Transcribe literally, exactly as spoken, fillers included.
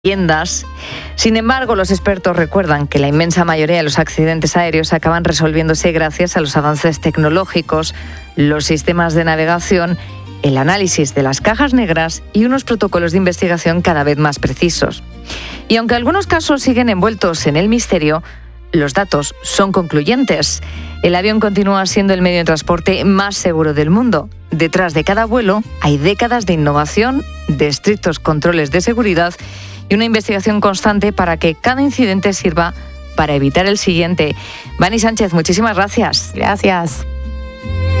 viviendas. Sin embargo, los expertos recuerdan que la inmensa mayoría de los accidentes aéreos acaban resolviéndose gracias a los avances tecnológicos, los sistemas de navegación, el análisis de las cajas negras y unos protocolos de investigación cada vez más precisos. Y aunque algunos casos siguen envueltos en el misterio, los datos son concluyentes. El avión continúa siendo el medio de transporte más seguro del mundo. Detrás de cada vuelo hay décadas de innovación, de estrictos controles de seguridad y una investigación constante para que cada incidente sirva para evitar el siguiente. Vani Sánchez, muchísimas gracias. Gracias.